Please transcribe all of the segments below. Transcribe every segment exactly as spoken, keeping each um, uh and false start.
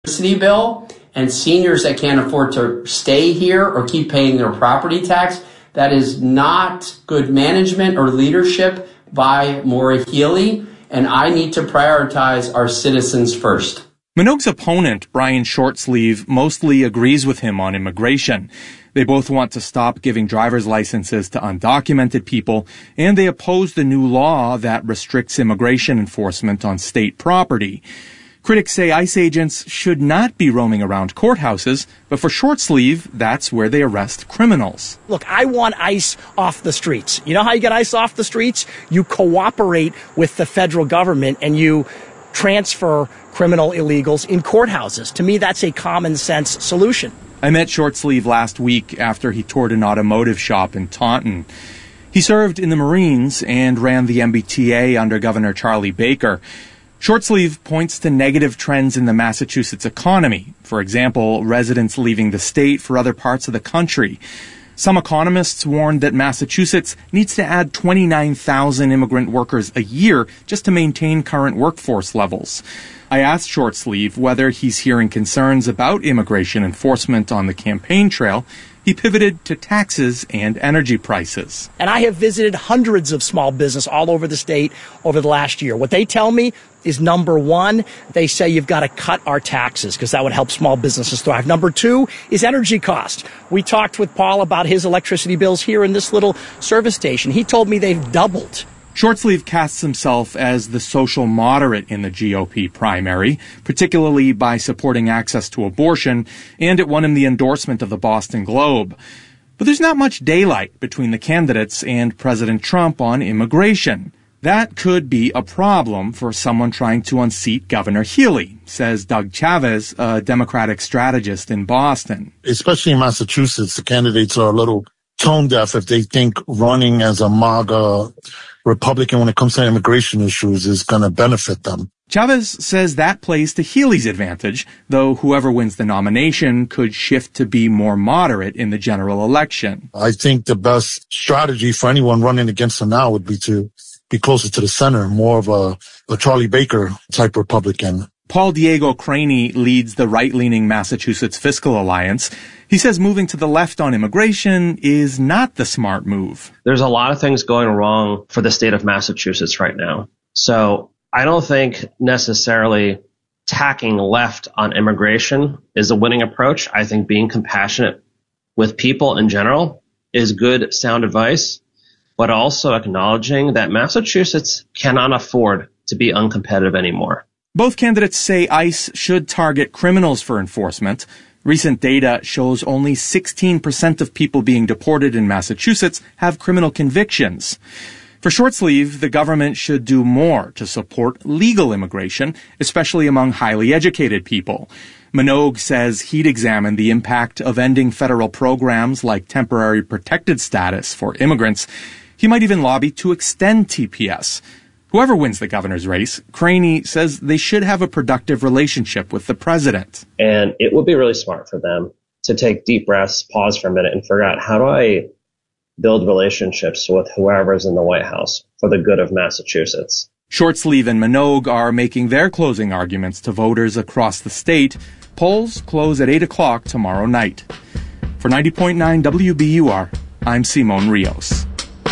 electricity bill and seniors that can't afford to stay here or keep paying their property tax. That is not good management or leadership by Maura Healey, and I need to prioritize our citizens first. Minogue's opponent, Brian Shortsleeve, mostly agrees with him on immigration. They both want to stop giving driver's licenses to undocumented people, and they oppose the new law that restricts immigration enforcement on state property. Critics say ICE agents should not be roaming around courthouses, but for Shortsleeve, that's where they arrest criminals. Look, I want ICE off the streets. You know how you get ICE off the streets? You cooperate with the federal government and you transfer criminal illegals in courthouses. To me, that's a common sense solution. I met Shortsleeve last week after he toured an automotive shop in Taunton. He served in the Marines and ran the M B T A under Governor Charlie Baker. Shortsleeve points to negative trends in the Massachusetts economy. For example, residents leaving the state for other parts of the country. Some economists warned that Massachusetts needs to add twenty-nine thousand immigrant workers a year just to maintain current workforce levels. I asked Shortsleeve whether he's hearing concerns about immigration enforcement on the campaign trail. He pivoted to taxes and energy prices. And I have visited hundreds of small business all over the state over the last year. What they tell me is, number one, they say you've got to cut our taxes because that would help small businesses thrive. Number two is energy cost. We talked with Paul about his electricity bills here in this little service station. He told me they've doubled. Shortsleeve casts himself as the social moderate in the G O P primary, particularly by supporting access to abortion, and it won him the endorsement of the Boston Globe. But there's not much daylight between the candidates and President Trump on immigration. That could be a problem for someone trying to unseat Governor Healey, says Doug Chavez, a Democratic strategist in Boston. Especially in Massachusetts, the candidates are a little tone deaf if they think running as a MAGA Republican when it comes to immigration issues is going to benefit them. Chavez says that plays to Healey's advantage, though whoever wins the nomination could shift to be more moderate in the general election. I think the best strategy for anyone running against him now would be to be closer to the center, more of a, a Charlie Baker type Republican. Paul Diego Craney leads the right-leaning Massachusetts Fiscal Alliance. He says moving to the left on immigration is not the smart move. There's a lot of things going wrong for the state of Massachusetts right now. So I don't think necessarily tacking left on immigration is a winning approach. I think being compassionate with people in general is good, sound advice, but also acknowledging that Massachusetts cannot afford to be uncompetitive anymore. Both candidates say ICE should target criminals for enforcement. Recent data shows only sixteen percent of people being deported in Massachusetts have criminal convictions. For Shortsleeve, the government should do more to support legal immigration, especially among highly educated people. Minogue says he'd examine the impact of ending federal programs like temporary protected status for immigrants. He might even lobby to extend T P S. Whoever wins the governor's race, Craney says they should have a productive relationship with the president. And it would be really smart for them to take deep breaths, pause for a minute, and figure out, how do I build relationships with whoever's in the White House for the good of Massachusetts? Shortsleeve and Minogue are making their closing arguments to voters across the state. Polls close at eight o'clock tomorrow night. For ninety point nine W B U R, I'm Simon Rios.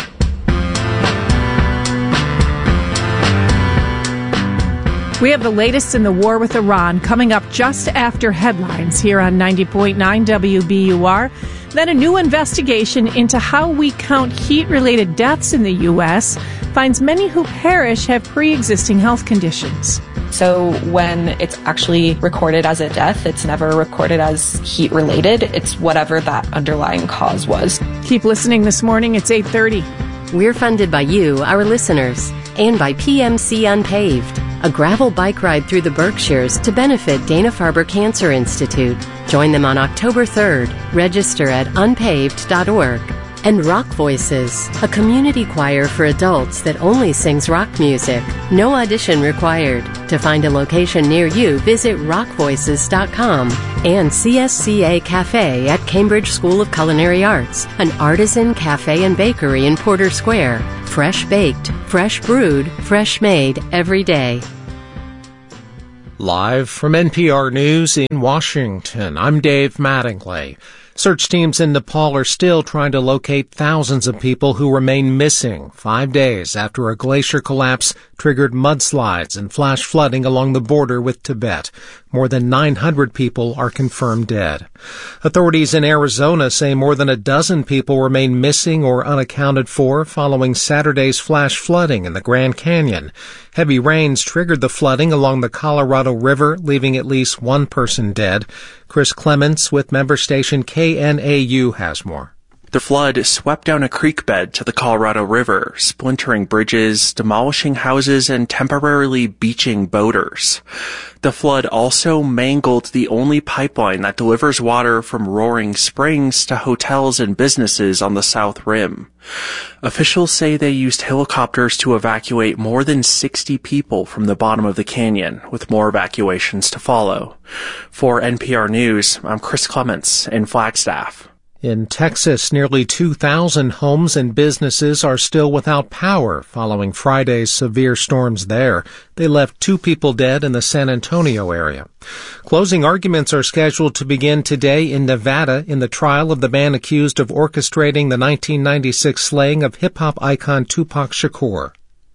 We have the latest in the war with Iran coming up just after headlines here on ninety point nine W B U R. Then a new investigation into how we count heat-related deaths in the U S finds many who perish have pre-existing health conditions. So when it's actually recorded as a death, it's never recorded as heat-related. It's whatever that underlying cause was. Keep listening this morning. It's eight thirty. We're funded by you, our listeners, and by P M C Unpaved, a gravel bike ride through the Berkshires to benefit Dana-Farber Cancer Institute. Join them on October third. Register at unpaved dot org. And Rock Voices, a community choir for adults that only sings rock music. No audition required. To find a location near you, visit rock voices dot com. And C S C A Cafe at Cambridge School of Culinary Arts, an artisan cafe and bakery in Porter Square. Fresh baked, fresh brewed, fresh made every day. Live from N P R News in Washington, I'm Dave Mattingly. Search teams in Nepal are still trying to locate thousands of people who remain missing five days after a glacier collapse triggered mudslides and flash flooding along the border with Tibet. More than nine hundred people are confirmed dead. Authorities in Arizona say more than a dozen people remain missing or unaccounted for following Saturday's flash flooding in the Grand Canyon. Heavy rains triggered the flooding along the Colorado River, leaving at least one person dead. Chris Clements with member station K N A U has more. The flood swept down a creek bed to the Colorado River, splintering bridges, demolishing houses, and temporarily beaching boaters. The flood also mangled the only pipeline that delivers water from Roaring Springs to hotels and businesses on the South Rim. Officials say they used helicopters to evacuate more than sixty people from the bottom of the canyon, with more evacuations to follow. For N P R News, I'm Chris Clements in Flagstaff. In Texas, nearly two thousand homes and businesses are still without power following Friday's severe storms there. They left two people dead in the San Antonio area. Closing arguments are scheduled to begin today in Nevada in the trial of the man accused of orchestrating the nineteen ninety-six slaying of hip-hop icon Tupac Shakur.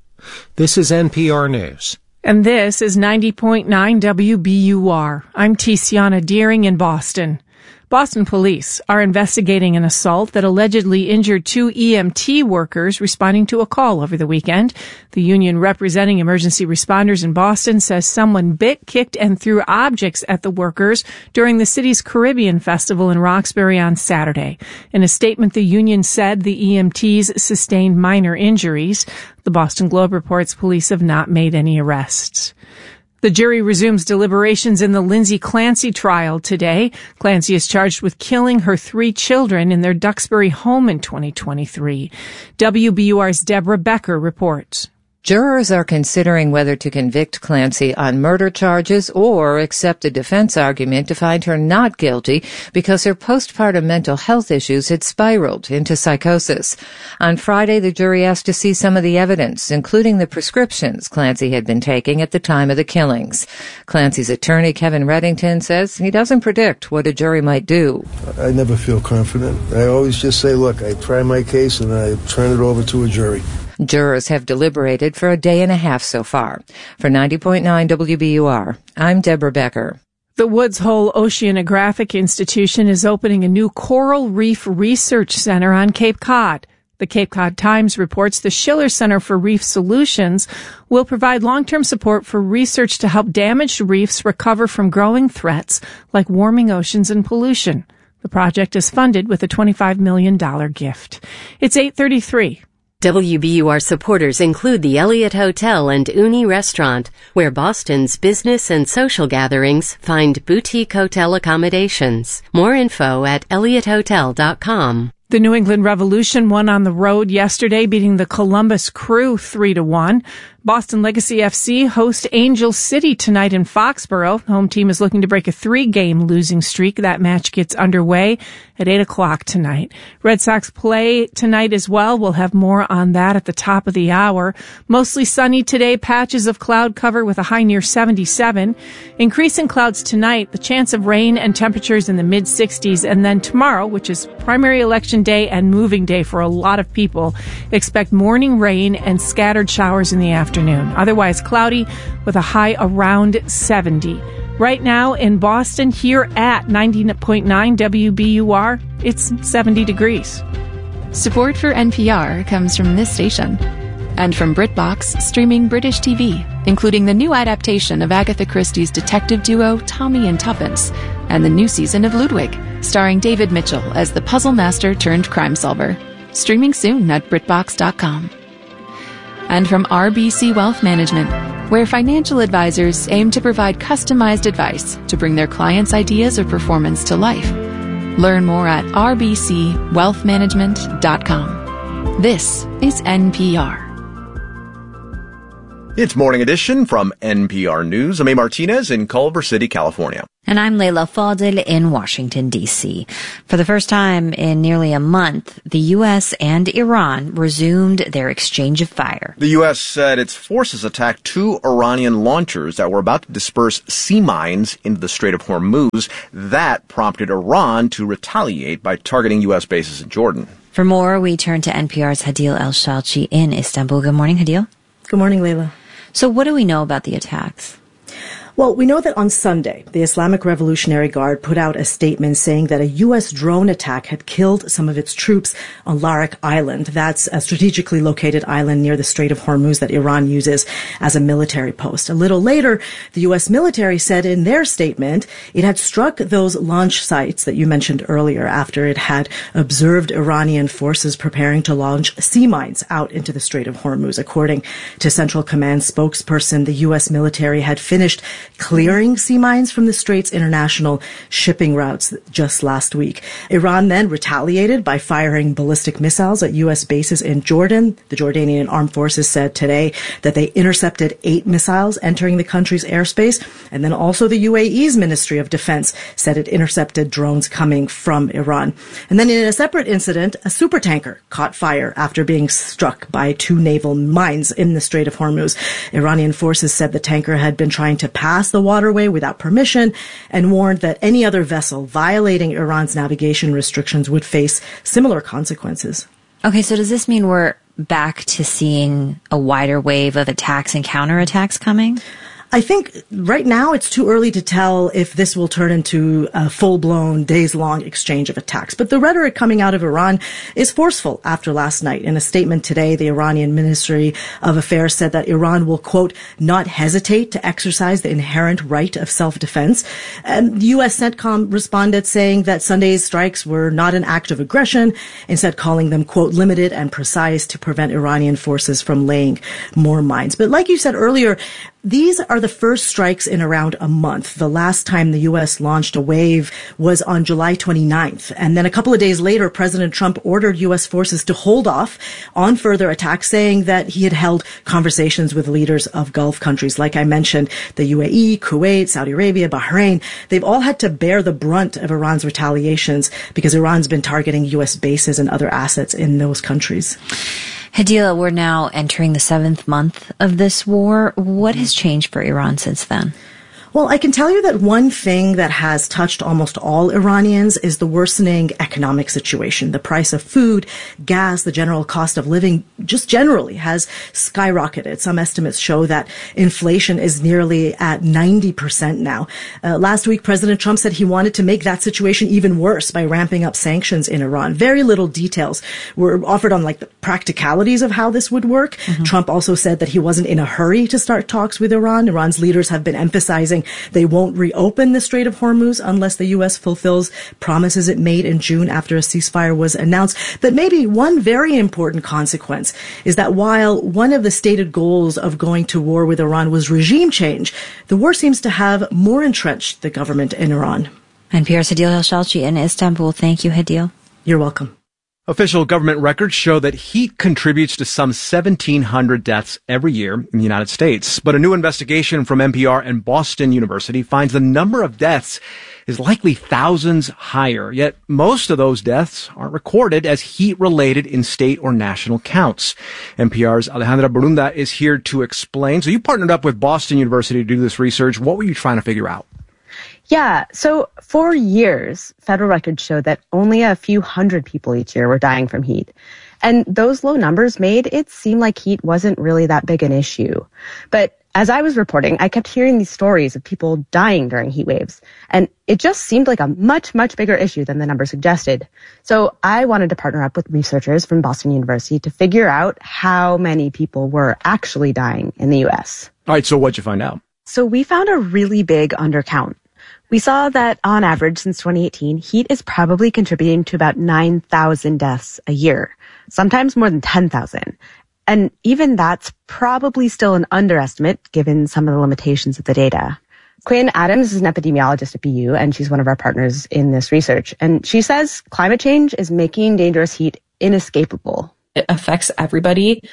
This is N P R News. And this is ninety point nine W B U R. I'm Tiziana Deering in Boston. Boston police are investigating an assault that allegedly injured two E M T workers responding to a call over the weekend. The union representing emergency responders in Boston says someone bit, kicked, and threw objects at the workers during the city's Caribbean Festival in Roxbury on Saturday. In a statement, the union said the E M Ts sustained minor injuries. The Boston Globe reports police have not made any arrests. The jury resumes deliberations in the Lindsay Clancy trial today. Clancy is charged with killing her three children in their Duxbury home in twenty twenty-three. W B U R's Deborah Becker reports. Jurors are considering whether to convict Clancy on murder charges or accept a defense argument to find her not guilty because her postpartum mental health issues had spiraled into psychosis. On Friday, the jury asked to see some of the evidence, including the prescriptions Clancy had been taking at the time of the killings. Clancy's attorney, Kevin Reddington, says he doesn't predict what a jury might do. I never feel confident. I always just say, look, I try my case and I turn it over to a jury. Jurors have deliberated for a day and a half so far. For ninety point nine W B U R, I'm Deborah Becker. The Woods Hole Oceanographic Institution is opening a new coral reef research center on Cape Cod. The Cape Cod Times reports the Schiller Center for Reef Solutions will provide long-term support for research to help damaged reefs recover from growing threats like warming oceans and pollution. The project is funded with a twenty-five million dollars gift. It's eight thirty-three. W B U R supporters include the Elliott Hotel and Uni Restaurant, where Boston's business and social gatherings find boutique hotel accommodations. More info at elliott hotel dot com. The New England Revolution won on the road yesterday, beating the Columbus Crew three to one. Boston Legacy F C host Angel City tonight in Foxborough. The home team is looking to break a three-game losing streak. That match gets underway at eight o'clock tonight. Red Sox play tonight as well. We'll have more on that at the top of the hour. Mostly sunny today, patches of cloud cover with a high near seventy-seven. Increasing clouds tonight, the chance of rain and temperatures in the mid-sixties. And then tomorrow, which is primary election day and moving day for a lot of people, expect morning rain and scattered showers in the afternoon. Otherwise cloudy with a high around seventy. Right now in Boston, here at ninety point nine W B U R, it's seventy degrees. Support for N P R comes from this station and from BritBox, streaming British T V, including the new adaptation of Agatha Christie's detective duo Tommy and Tuppence and the new season of Ludwig, starring David Mitchell as the puzzle master turned crime solver. Streaming soon at britbox dot com. And from R B C Wealth Management, where financial advisors aim to provide customized advice to bring their clients' ideas or performance to life. Learn more at r b c wealth management dot com. This is N P R. It's Morning Edition from N P R News. I'm A. Martinez in Culver City, California. And I'm Leila Fadel in Washington, D C. For the first time in nearly a month, the U S and Iran resumed their exchange of fire. The U S said its forces attacked two Iranian launchers that were about to disperse sea mines into the Strait of Hormuz. That prompted Iran to retaliate by targeting U S bases in Jordan. For more, we turn to N P R's Hadil El-Shalchi in Istanbul. Good morning, Hadil. Good morning, Leila. So what do we know about the attacks? Well, we know that on Sunday, the Islamic Revolutionary Guard put out a statement saying that a U S drone attack had killed some of its troops on Larak Island. That's a strategically located island near the Strait of Hormuz that Iran uses as a military post. A little later, the U S military said in their statement it had struck those launch sites that you mentioned earlier after it had observed Iranian forces preparing to launch sea mines out into the Strait of Hormuz. According to Central Command spokesperson, the U S military had finished clearing sea mines from the Strait's international shipping routes just last week. Iran then retaliated by firing ballistic missiles at U S bases in Jordan. The Jordanian Armed Forces said today that they intercepted eight missiles entering the country's airspace. And then also the U A E's Ministry of Defense said it intercepted drones coming from Iran. And then in a separate incident, a supertanker caught fire after being struck by two naval mines in the Strait of Hormuz. Iranian forces said the tanker had been trying to pass the waterway without permission and warned that any other vessel violating Iran's navigation restrictions would face similar consequences. Okay, so does this mean we're back to seeing a wider wave of attacks and counterattacks coming? I think right now it's too early to tell if this will turn into a full-blown, days-long exchange of attacks. But the rhetoric coming out of Iran is forceful after last night. In a statement today, the Iranian Ministry of Affairs said that Iran will, quote, not hesitate to exercise the inherent right of self-defense. And the U S CENTCOM responded saying that Sunday's strikes were not an act of aggression, instead calling them, quote, limited and precise to prevent Iranian forces from laying more mines. But like you said earlier, these are the first strikes in around a month. The last time the U S launched a wave was on July twenty-ninth. And then a couple of days later, President Trump ordered U S forces to hold off on further attacks, saying that he had held conversations with leaders of Gulf countries. Like I mentioned, the U A E, Kuwait, Saudi Arabia, Bahrain, they've all had to bear the brunt of Iran's retaliations because Iran's been targeting U S bases and other assets in those countries. Hadila, we're now entering the seventh month of this war. What has changed for Iran since then? Well, I can tell you that one thing that has touched almost all Iranians is the worsening economic situation. The price of food, gas, the general cost of living just generally has skyrocketed. Some estimates show that inflation is nearly at ninety percent now. Uh, last week, President Trump said he wanted to make that situation even worse by ramping up sanctions in Iran. Very little details were offered on like the practicalities of how this would work. Mm-hmm. Trump also said that he wasn't in a hurry to start talks with Iran. Iran's leaders have been emphasizing they won't reopen the Strait of Hormuz unless the U S fulfills promises it made in June after a ceasefire was announced. But maybe one very important consequence is that while one of the stated goals of going to war with Iran was regime change, the war seems to have more entrenched the government in Iran. N P R's Hadil El-Shalchi in Istanbul. Thank you, Hadil. You're welcome. Official government records show that heat contributes to some seventeen hundred deaths every year in the United States. But a new investigation from N P R and Boston University finds the number of deaths is likely thousands higher. Yet most of those deaths aren't recorded as heat-related in state or national counts. N P R's Alejandra Barunda is here to explain. So you partnered up with Boston University to do this research. What were you trying to figure out? Yeah, so for years, federal records showed that only a few hundred people each year were dying from heat. And those low numbers made it seem like heat wasn't really that big an issue. But as I was reporting, I kept hearing these stories of people dying during heat waves. And it just seemed like a much, much bigger issue than the number suggested. So I wanted to partner up with researchers from Boston University to figure out how many people were actually dying in the U S. All right, so what'd you find out? So we found a really big undercount. We saw that on average since twenty eighteen, heat is probably contributing to about nine thousand deaths a year, sometimes more than ten thousand. And even that's probably still an underestimate given some of the limitations of the data. Quinn Adams is an epidemiologist at B U, and she's one of our partners in this research. And she says climate change is making dangerous heat inescapable. It affects everybody.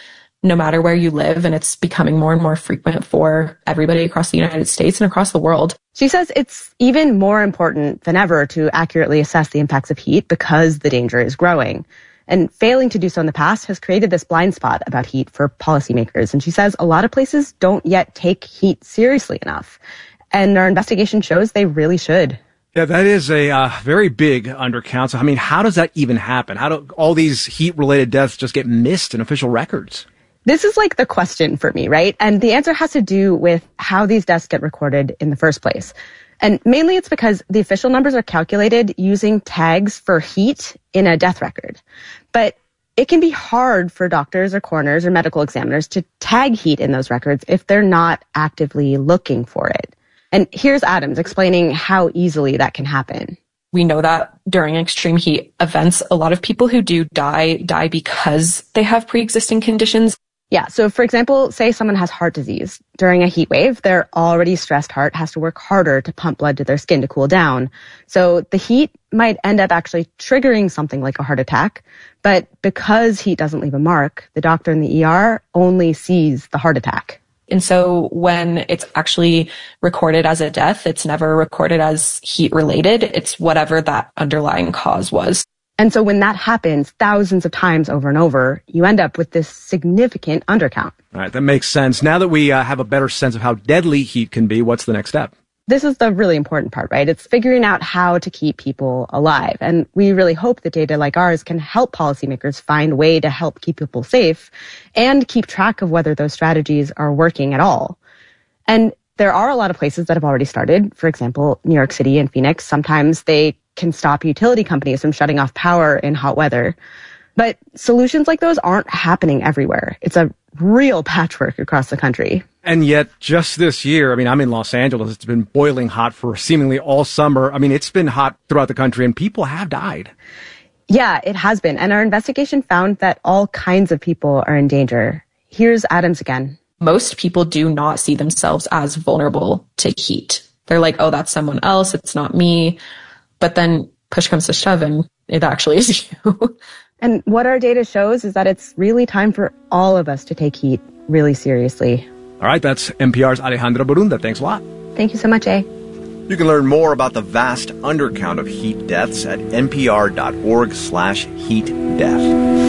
no matter where you live, and it's becoming more and more frequent for everybody across the United States and across the world. She says it's even more important than ever to accurately assess the impacts of heat because the danger is growing. And failing to do so in the past has created this blind spot about heat for policymakers. And she says a lot of places don't yet take heat seriously enough. And our investigation shows they really should. Yeah, that is a uh, very big undercount. So, I mean, how does that even happen? How do all these heat-related deaths just get missed in official records? This is like the question for me, right? And the answer has to do with how these deaths get recorded in the first place. And mainly it's because the official numbers are calculated using tags for heat in a death record. But it can be hard for doctors or coroners or medical examiners to tag heat in those records if they're not actively looking for it. And here's Adams explaining how easily that can happen. We know that during extreme heat events, a lot of people who do die, die because they have pre-existing conditions. Yeah, so for example, say someone has heart disease. During a heat wave, their already stressed heart has to work harder to pump blood to their skin to cool down. So the heat might end up actually triggering something like a heart attack. But because heat doesn't leave a mark, the doctor in the E R only sees the heart attack. And so when it's actually recorded as a death, it's never recorded as heat related. It's whatever that underlying cause was. And so when that happens thousands of times over and over, you end up with this significant undercount. All right, that makes sense. Now that we uh, have a better sense of how deadly heat can be, what's the next step? This is the really important part, right? It's figuring out how to keep people alive. And we really hope that data like ours can help policymakers find a way to help keep people safe and keep track of whether those strategies are working at all. And there are a lot of places that have already started. For example, New York City and Phoenix. Sometimes they can stop utility companies from shutting off power in hot weather. But solutions like those aren't happening everywhere. It's a real patchwork across the country. And yet, just this year, I mean, I'm in Los Angeles. It's been boiling hot for seemingly all summer. I mean, it's been hot throughout the country, and people have died. Yeah, it has been. And our investigation found that all kinds of people are in danger. Here's Adams again. Most people do not see themselves as vulnerable to heat. They're like, oh, that's someone else. It's not me. But then push comes to shove, and it actually is you. And what our data shows is that it's really time for all of us to take heat really seriously. All right, that's N P R's Alejandra Borunda. Thanks a lot. Thank you so much, A. You can learn more about the vast undercount of heat deaths at npr.org slash heat death.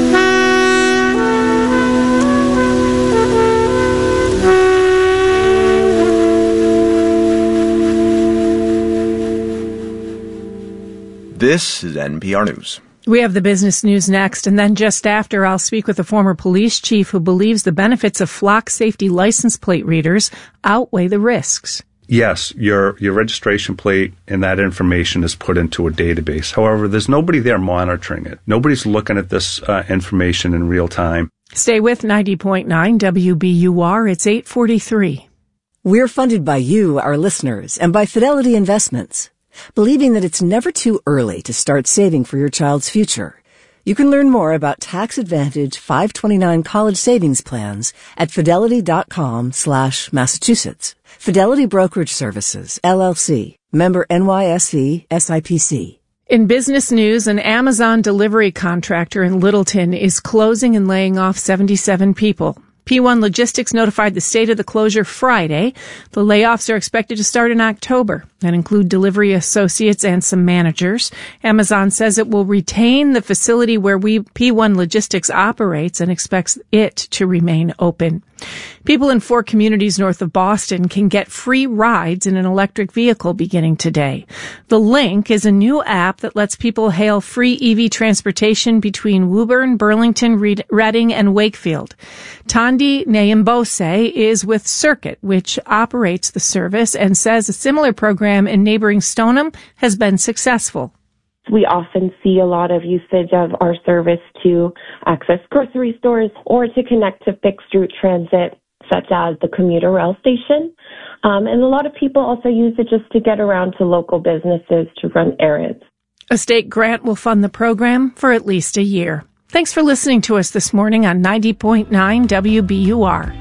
This is N P R News. We have the business news next, and then just after, I'll speak with a former police chief who believes the benefits of flock safety license plate readers outweigh the risks. Yes, your your registration plate and that information is put into a database. However, there's nobody there monitoring it. Nobody's looking at this uh, information in real time. Stay with ninety point nine W B U R. It's eight forty-three. We're funded by you, our listeners, and by Fidelity Investments, believing that it's never too early to start saving for your child's future. You can learn more about tax advantage five twenty-nine college savings plans at fidelity.com slash Massachusetts. Fidelity Brokerage Services, L L C, member N Y S E, S I P C. In business news, an Amazon delivery contractor in Littleton is closing and laying off seventy-seven people. P one Logistics notified the state of the closure Friday. The layoffs are expected to start in October and include delivery associates and some managers. Amazon says it will retain the facility where we P one Logistics operates and expects it to remain open. People in four communities north of Boston can get free rides in an electric vehicle beginning today. The Link is a new app that lets people hail free E V transportation between Woburn, Burlington, Reading, and Wakefield. Tandi Nayambose is with Circuit, which operates the service, and says a similar program in neighboring Stoneham has been successful. We often see a lot of usage of our service to access grocery stores or to connect to fixed route transit, such as the commuter rail station. Um, and a lot of people also use it just to get around to local businesses to run errands. A state grant will fund the program for at least a year. Thanks for listening to us this morning on ninety point nine W B U R.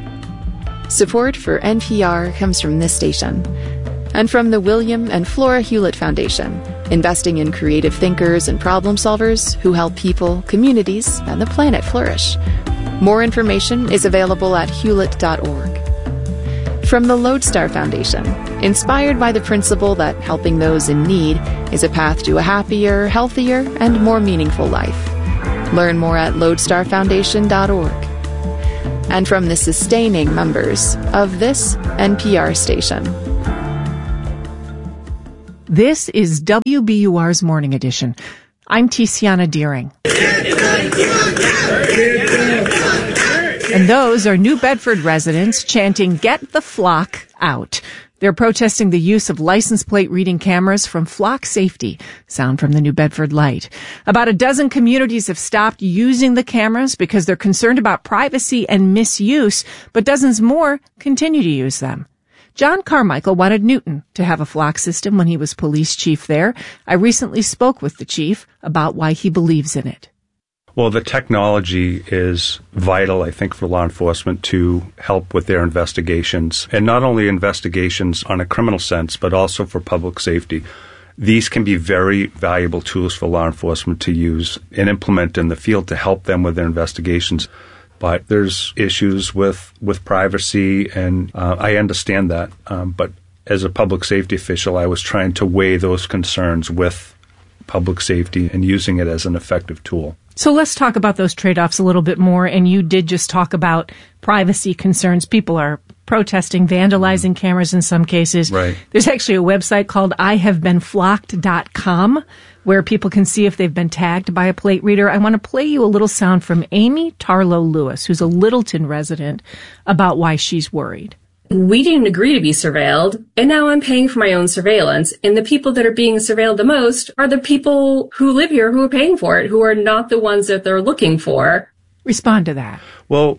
Support for N P R comes from this station and from the William and Flora Hewlett Foundation, investing in creative thinkers and problem solvers who help people, communities, and the planet flourish. More information is available at hewlett dot org. From the Lodestar Foundation, inspired by the principle that helping those in need is a path to a happier, healthier, and more meaningful life. Learn more at lodestar foundation dot org. And from the sustaining members of this N P R station. This is W B U R's Morning Edition. I'm Tiziana Deering. And those are New Bedford residents chanting, "Get the flock out." They're protesting the use of license plate reading cameras from Flock Safety. Sound from the New Bedford Light. About a dozen communities have stopped using the cameras because they're concerned about privacy and misuse, but dozens more continue to use them. John Carmichael wanted Newton to have a flock system when he was police chief there. I recently spoke with the chief about why he believes in it. Well, the technology is vital, I think, for law enforcement to help with their investigations, and not only investigations on a criminal sense, but also for public safety. These can be very valuable tools for law enforcement to use and implement in the field to help them with their investigations. But there's issues with, with privacy, and uh, I understand that. Um, but as a public safety official, I was trying to weigh those concerns with public safety and using it as an effective tool. So let's talk about those trade-offs a little bit more. And you did just talk about privacy concerns. People are protesting, vandalizing cameras in some cases. Right. There's actually a website called I have been flocked dot com where people can see if they've been tagged by a plate reader. I want to play you a little sound from Amy Tarlow Lewis, who's a Littleton resident, about why she's worried. We didn't agree to be surveilled, and now I'm paying for my own surveillance, and the people that are being surveilled the most are the people who live here who are paying for it, who are not the ones that they're looking for. Respond to that. Well,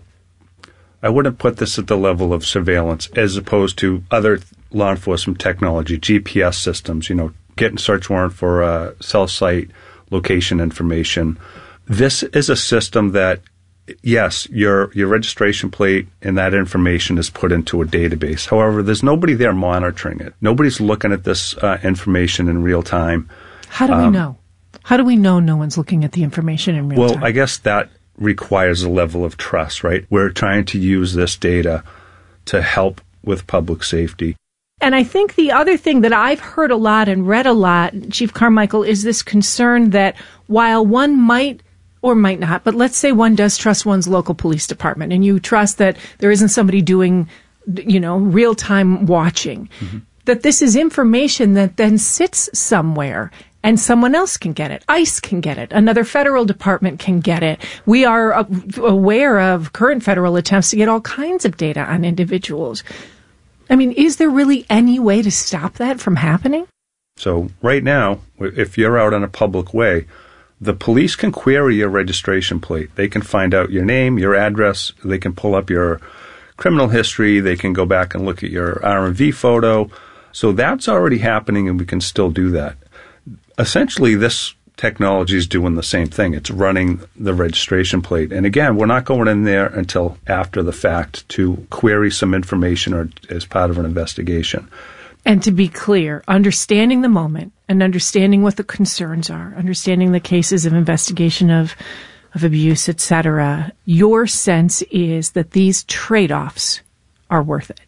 I wouldn't put this at the level of surveillance as opposed to other law enforcement technology, G P S systems, you know, getting search warrant for uh, cell site location information. This is a system that, yes, your your registration plate and that information is put into a database. However, there's nobody there monitoring it. Nobody's looking at this uh, information in real time. How do we um, know? How do we know no one's looking at the information in real well, time? Well, I guess that requires a level of trust, right? We're trying to use this data to help with public safety. And I think the other thing that I've heard a lot and read a lot, Chief Carmichael, is this concern that while one might or might not, but let's say one does trust one's local police department and you trust that there isn't somebody doing, you know, real-time watching, mm-hmm. that this is information that then sits somewhere and someone else can get it. ICE can get it. Another federal department can get it. We are uh, aware of current federal attempts to get all kinds of data on individuals. I mean, is there really any way to stop that from happening? So right now, if you're out on a public way, the police can query your registration plate. They can find out your name, your address. They can pull up your criminal history. They can go back and look at your R M V photo. So that's already happening, and we can still do that. Essentially, this technology is doing the same thing. It's running the registration plate. And again, we're not going in there until after the fact to query some information or as part of an investigation. And to be clear, understanding the moment and understanding what the concerns are, understanding the cases of investigation of of abuse, et cetera, your sense is that these trade-offs are worth it.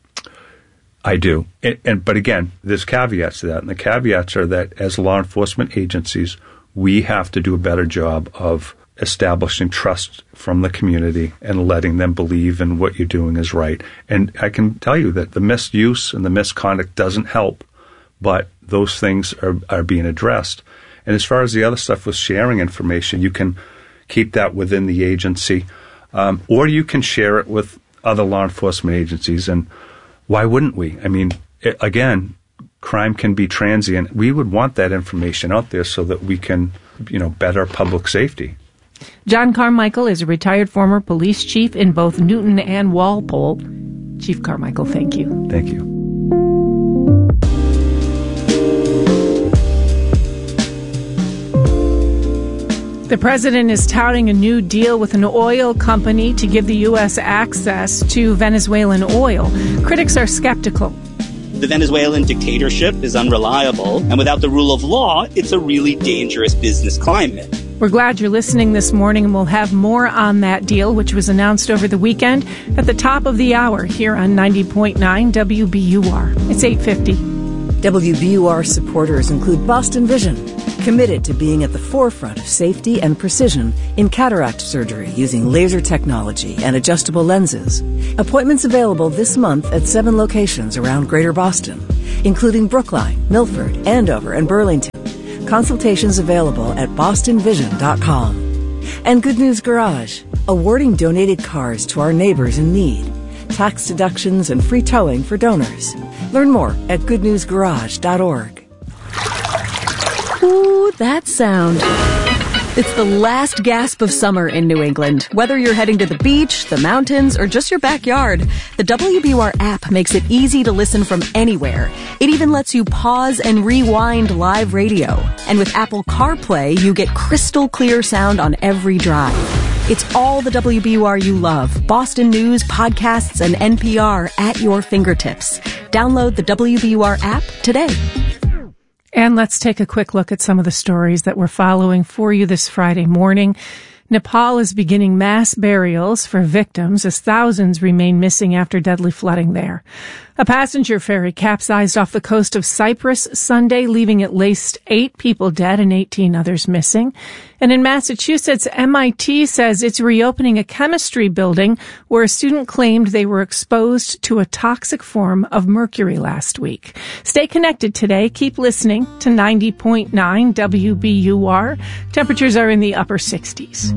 I do. And, and but again, there's caveats to that. And the caveats are that as law enforcement agencies, we have to do a better job of establishing trust from the community and letting them believe in what you're doing is right. And I can tell you that the misuse and the misconduct doesn't help, but those things are, are being addressed. And as far as the other stuff with sharing information, you can keep that within the agency, um, or you can share it with other law enforcement agencies. And why wouldn't we? I mean, it, again, crime can be transient. We would want that information out there so that we can, you know, better public safety. John Carmichael is a retired former police chief in both Newton and Walpole. Chief Carmichael, thank you. Thank you. The president is touting a new deal with an oil company to give the U S access to Venezuelan oil. Critics are skeptical. The Venezuelan dictatorship is unreliable, and without the rule of law, it's a really dangerous business climate. We're glad you're listening this morning, and we'll have more on that deal, which was announced over the weekend, at the top of the hour here on ninety point nine W B U R. It's eight fifty. W B U R supporters include Boston Vision, committed to being at the forefront of safety and precision in cataract surgery using laser technology and adjustable lenses. Appointments available this month at seven locations around Greater Boston, including Brookline, Milford, Andover, and Burlington. Consultations available at boston vision dot com. And Good News Garage, awarding donated cars to our neighbors in need. Tax deductions and free towing for donors. Learn more at good news garage dot org. Ooh, that sound. It's the last gasp of summer in New England. Whether you're heading to the beach, the mountains, or just your backyard, the W B U R app makes it easy to listen from anywhere. It even lets you pause and rewind live radio. And with Apple CarPlay, you get crystal clear sound on every drive. It's all the W B U R you love. Boston news, podcasts, and N P R at your fingertips. Download the W B U R app today. And let's take a quick look at some of the stories that we're following for you this Friday morning. Nepal is beginning mass burials for victims as thousands remain missing after deadly flooding there. A passenger ferry capsized off the coast of Cyprus Sunday, leaving at least eight people dead and eighteen others missing. And in Massachusetts, M I T says it's reopening a chemistry building where a student claimed they were exposed to a toxic form of mercury last week. Stay connected today. Keep listening to ninety point nine W B U R. Temperatures are in the upper sixties.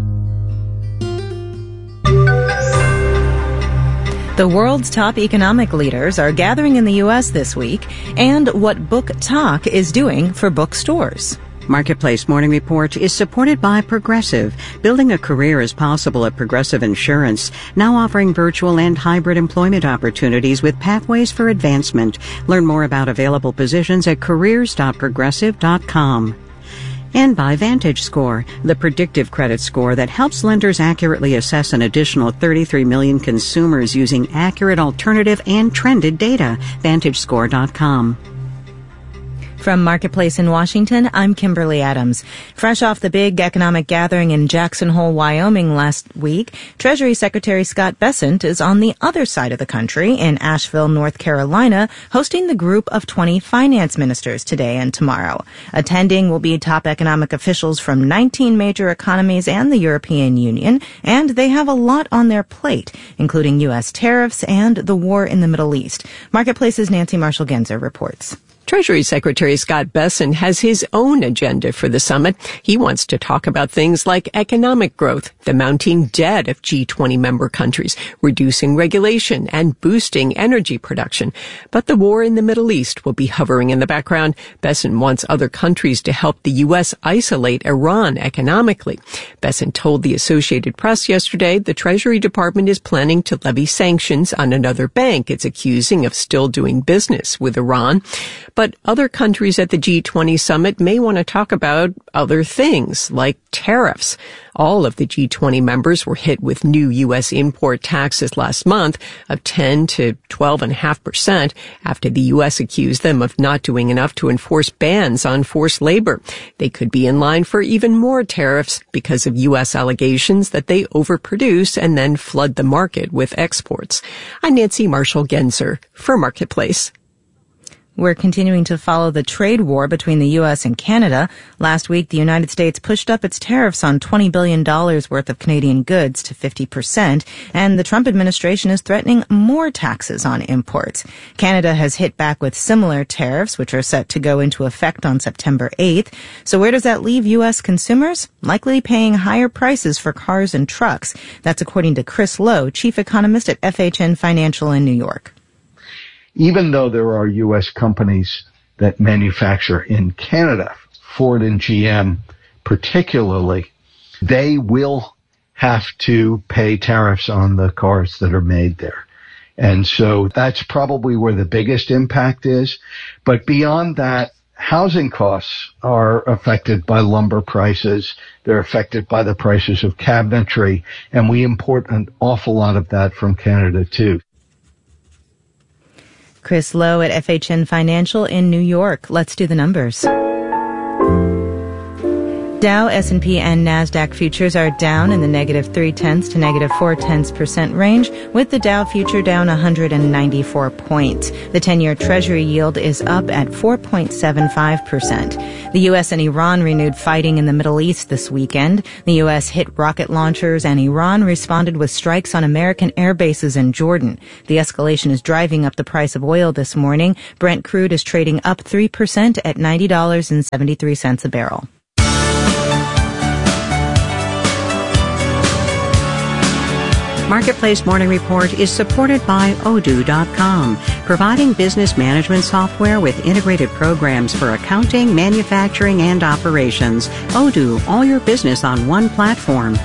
The world's top economic leaders are gathering in the U S this week, and what Book Talk is doing for bookstores. Marketplace Morning Report is supported by Progressive. Building a career is possible at Progressive Insurance, now offering virtual and hybrid employment opportunities with pathways for advancement. Learn more about available positions at careers dot progressive dot com. And by VantageScore, the predictive credit score that helps lenders accurately assess an additional thirty-three million consumers using accurate alternative and trended data. Vantage Score dot com. From Marketplace in Washington, I'm Kimberly Adams. Fresh off the big economic gathering in Jackson Hole, Wyoming last week, Treasury Secretary Scott Bessent is on the other side of the country in Asheville, North Carolina, hosting the group of twenty finance ministers today and tomorrow. Attending will be top economic officials from nineteen major economies and the European Union, and they have a lot on their plate, including U S tariffs and the war in the Middle East. Marketplace's Nancy Marshall-Genzer reports. Treasury Secretary Scott Bessent has his own agenda for the summit. He wants to talk about things like economic growth, the mounting debt of G twenty member countries, reducing regulation, and boosting energy production. But the war in the Middle East will be hovering in the background. Bessent wants other countries to help the U S isolate Iran economically. Bessent told the Associated Press yesterday the Treasury Department is planning to levy sanctions on another bank it's accusing of still doing business with Iran. But other countries at the G twenty summit may want to talk about other things, like tariffs. All of the G twenty members were hit with new U S import taxes last month of ten to twelve point five percent after the U S accused them of not doing enough to enforce bans on forced labor. They could be in line for even more tariffs because of U S allegations that they overproduce and then flood the market with exports. I'm Nancy Marshall-Genzer for Marketplace. We're continuing to follow the trade war between the U S and Canada. Last week, the United States pushed up its tariffs on twenty billion dollars worth of Canadian goods to fifty percent, and the Trump administration is threatening more taxes on imports. Canada has hit back with similar tariffs, which are set to go into effect on September eighth. So where does that leave U S consumers? Likely paying higher prices for cars and trucks. That's according to Chris Lowe, chief economist at F H N Financial in New York. Even though there are U S companies that manufacture in Canada, Ford and G M particularly, they will have to pay tariffs on the cars that are made there. And so that's probably where the biggest impact is. But beyond that, housing costs are affected by lumber prices. They're affected by the prices of cabinetry. And we import an awful lot of that from Canada, too. Chris Lowe at F H N Financial in New York. Let's do the numbers. Dow, S and P, and NASDAQ futures are down in the negative three-tenths to negative four-tenths percent range, with the Dow future down one hundred ninety-four points. The ten-year Treasury yield is up at four point seven five percent. The U S and Iran renewed fighting in the Middle East this weekend. The U S hit rocket launchers, and Iran responded with strikes on American air bases in Jordan. The escalation is driving up the price of oil this morning. Brent crude is trading up three percent at ninety dollars and seventy-three cents a barrel. Marketplace Morning Report is supported by Odoo dot com, providing business management software with integrated programs for accounting, manufacturing, and operations. Odoo, all your business on one platform.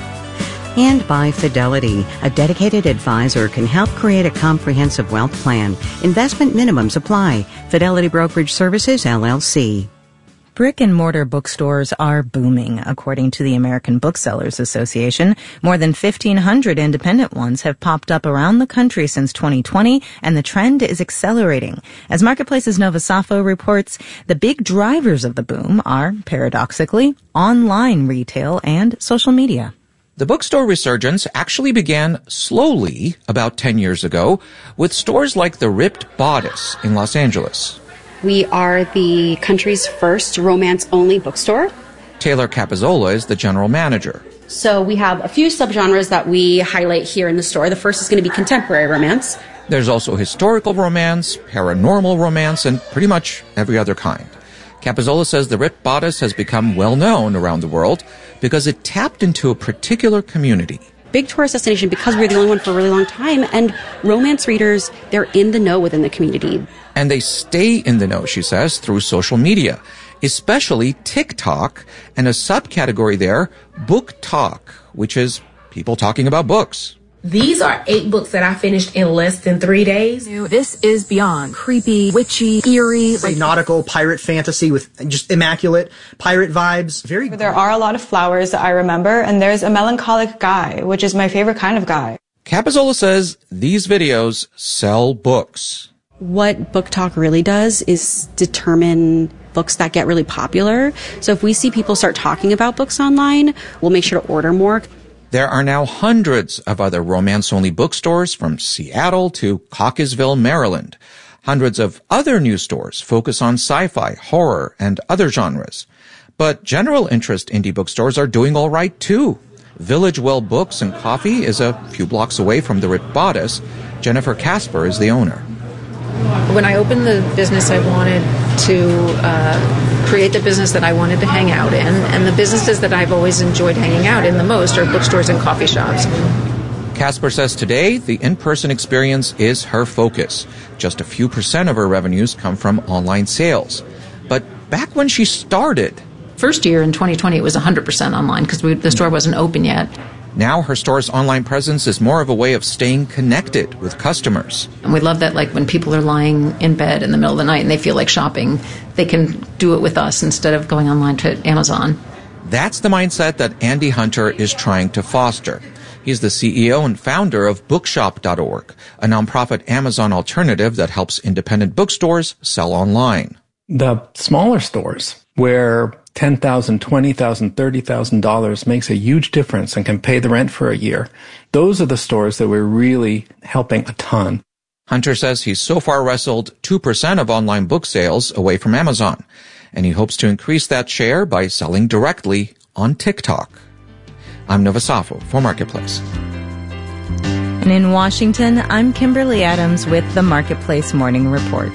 And by Fidelity, a dedicated advisor can help create a comprehensive wealth plan. Investment minimums apply. Fidelity Brokerage Services, L L C. Brick-and-mortar bookstores are booming, according to the American Booksellers Association. More than fifteen hundred independent ones have popped up around the country since twenty twenty, and the trend is accelerating. As Marketplace's Nova Safo reports, the big drivers of the boom are, paradoxically, online retail and social media. The bookstore resurgence actually began slowly about ten years ago with stores like the Ripped Bodice in Los Angeles. We are the country's first romance-only bookstore. Taylor Capizzola is the general manager. So we have a few subgenres that we highlight here in the store. The first is going to be contemporary romance. There's also historical romance, paranormal romance, and pretty much every other kind. Capizzola says the Ripped Bodice has become well known around the world because it tapped into a particular community. Big tourist destination because we're the only one for a really long time, and romance readers, they're in the know within the community. And they stay in the know, she says, through social media, especially TikTok, and a subcategory there, Book Talk, which is people talking about books. These are eight books that I finished in less than three days. This is beyond creepy, witchy, eerie. Like nautical pirate fantasy with just immaculate pirate vibes. Very. There are a lot of flowers that I remember, and there's a melancholic guy, which is my favorite kind of guy. Capizzola says these videos sell books. What Book Talk really does is determine books that get really popular. So if we see people start talking about books online, we'll make sure to order more. There are now hundreds of other romance-only bookstores from Seattle to Cockeysville, Maryland. Hundreds of other new stores focus on sci-fi, horror, and other genres. But general interest indie bookstores are doing all right, too. Village Well Books and Coffee is a few blocks away from the Ripped Bodice. Jennifer Casper is the owner. When I opened the business, I wanted to uh, create the business that I wanted to hang out in, and the businesses that I've always enjoyed hanging out in the most are bookstores and coffee shops. Casper says today the in-person experience is her focus. Just a few percent of her revenues come from online sales. But back when she started... First year in twenty twenty, it was one hundred percent online because the store wasn't open yet. Now her store's online presence is more of a way of staying connected with customers. And we love that, like, when people are lying in bed in the middle of the night and they feel like shopping, they can do it with us instead of going online to Amazon. That's the mindset that Andy Hunter is trying to foster. He's the C E O and founder of bookshop dot org, a nonprofit Amazon alternative that helps independent bookstores sell online. The smaller stores where ten thousand dollars, twenty thousand dollars, thirty thousand dollars makes a huge difference and can pay the rent for a year. Those are the stores that we're really helping a ton. Hunter says he's so far wrestled two percent of online book sales away from Amazon, and he hopes to increase that share by selling directly on TikTok. I'm Nova Safo for Marketplace. And in Washington, I'm Kimberly Adams with the Marketplace Morning Report.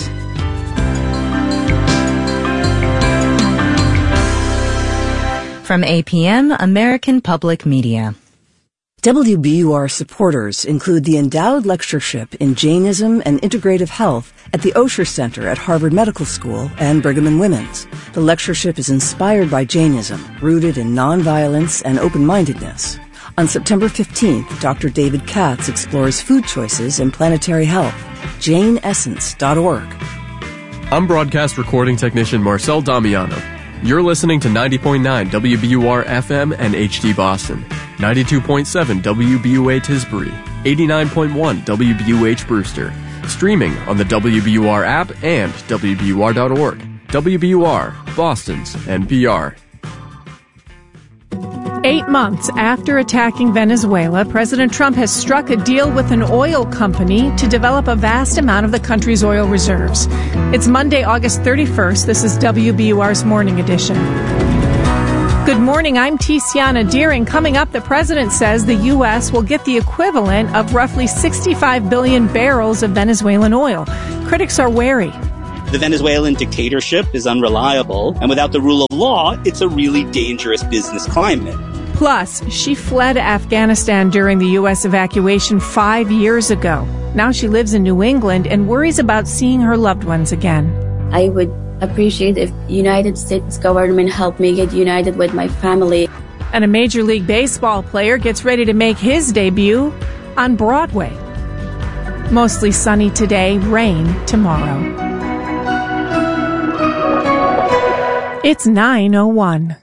From A P M, American Public Media. W B U R supporters include the endowed lectureship in Jainism and Integrative Health at the Osher Center at Harvard Medical School and Brigham and Women's. The lectureship is inspired by Jainism, rooted in nonviolence and open-mindedness. On September fifteenth, Doctor David Katz explores food choices and planetary health. Jain Essence dot org. I'm broadcast recording technician Marcel Damiano. You're listening to ninety point nine W B U R F M and H D Boston, ninety-two point seven W B U A Tisbury, eighty-nine point one W B U H Brewster, streaming on the W B U R app and W B U R dot org. W B U R, Boston's N P R. Eight months after attacking Venezuela, President Trump has struck a deal with an oil company to develop a vast amount of the country's oil reserves. It's Monday, August thirty-first. This is W B U R's Morning Edition. Good morning, I'm Tiziana Deering. Coming up, the president says the U S will get the equivalent of roughly sixty-five billion barrels of Venezuelan oil. Critics are wary. The Venezuelan dictatorship is unreliable, and without the rule of law, it's a really dangerous business climate. Plus, she fled Afghanistan during the U S evacuation five years ago. Now she lives in New England and worries about seeing her loved ones again. I would appreciate if United States government helped me get united with my family. And a Major League Baseball player gets ready to make his debut on Broadway. Mostly sunny today, rain tomorrow. It's nine oh one.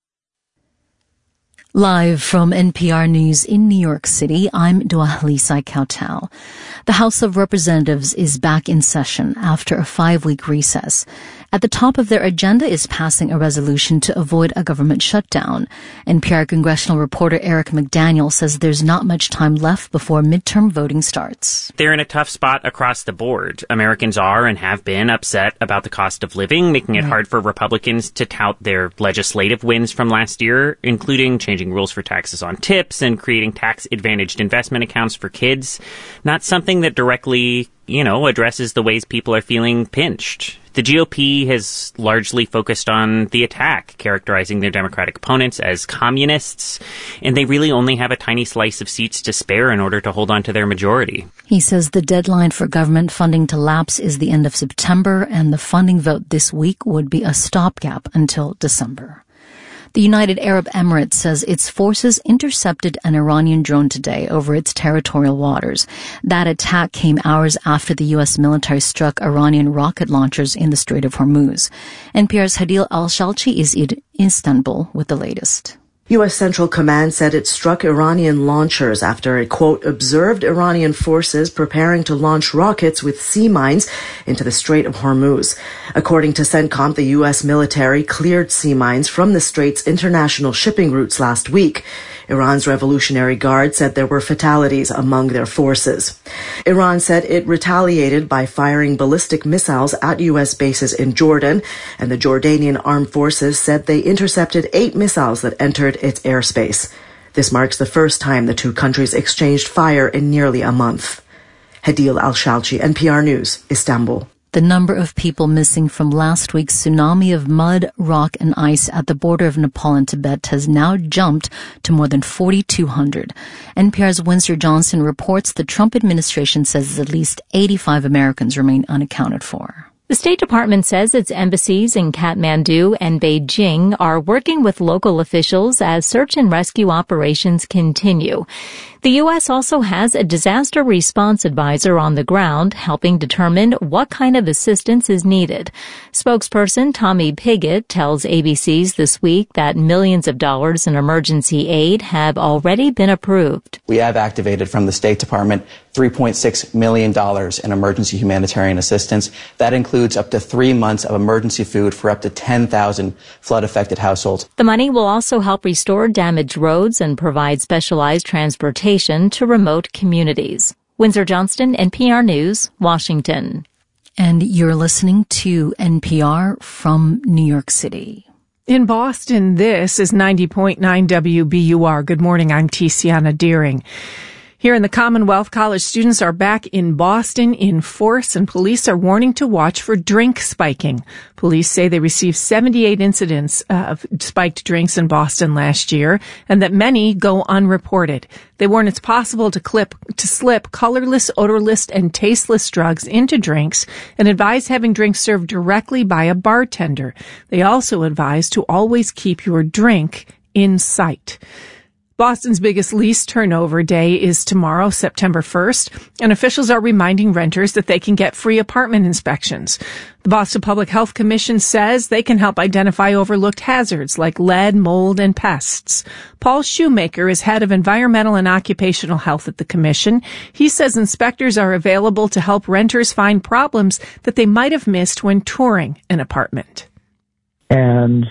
Live from N P R News in New York City, I'm Dwalisa Kautal. The House of Representatives is back in session after a five-week recess. At the top of their agenda is passing a resolution to avoid a government shutdown. N P R congressional reporter Eric McDaniel says there's not much time left before midterm voting starts. They're in a tough spot across the board. Americans are and have been upset about the cost of living, making it right. hard for Republicans to tout their legislative wins from last year, including changing rules for taxes on tips and creating tax-advantaged investment accounts for kids. Not something that directly, you know, addresses the ways people are feeling pinched. The G O P has largely focused on the attack, characterizing their Democratic opponents as communists, and they really only have a tiny slice of seats to spare in order to hold on to their majority. He says the deadline for government funding to lapse is the end of September, and the funding vote this week would be a stopgap until December. The United Arab Emirates says its forces intercepted an Iranian drone today over its territorial waters. That attack came hours after the U S military struck Iranian rocket launchers in the Strait of Hormuz. N P R's Hadil Al-Shalchi is in Istanbul with the latest. U S Central Command said it struck Iranian launchers after it, quote, observed Iranian forces preparing to launch rockets with sea mines into the Strait of Hormuz. According to CENTCOM, the U S military cleared sea mines from the strait's international shipping routes last week. Iran's Revolutionary Guard said there were fatalities among their forces. Iran said it retaliated by firing ballistic missiles at U S bases in Jordan, and the Jordanian armed forces said they intercepted eight missiles that entered its airspace. This marks the first time the two countries exchanged fire in nearly a month. Hadil Al-Shalchi, N P R News, Istanbul. The number of people missing from last week's tsunami of mud, rock, and ice at the border of Nepal and Tibet has now jumped to more than forty-two hundred. N P R's Winsor Johnson reports the Trump administration says at least eighty-five Americans remain unaccounted for. The State Department says its embassies in Kathmandu and Beijing are working with local officials as search and rescue operations continue. The U S also has a disaster response advisor on the ground helping determine what kind of assistance is needed. Spokesperson Tommy Pigott tells A B C's This Week that millions of dollars in emergency aid have already been approved. We have activated from the State Department three point six million dollars in emergency humanitarian assistance. That includes up to three months of emergency food for up to ten thousand flood-affected households. The money will also help restore damaged roads and provide specialized transportation to remote communities. Windsor Johnston, N P R News, Washington. And you're listening to N P R from New York City. In Boston, this is ninety point nine W B U R. Good morning, I'm Tiziana Deering. Here in the Commonwealth, college students are back in Boston in force, and police are warning to watch for drink spiking. Police say they received seventy-eight incidents of spiked drinks in Boston last year, and that many go unreported. They warn it's possible to clip, to slip colorless, odorless, and tasteless drugs into drinks, and advise having drinks served directly by a bartender. They also advise to always keep your drink in sight. Boston's biggest lease turnover day is tomorrow, September first, and officials are reminding renters that they can get free apartment inspections. The Boston Public Health Commission says they can help identify overlooked hazards like lead, mold, and pests. Paul Shoemaker is head of environmental and occupational health at the commission. He says inspectors are available to help renters find problems that they might have missed when touring an apartment. And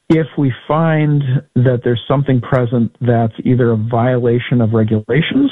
If we find that there's something present that's either a violation of regulations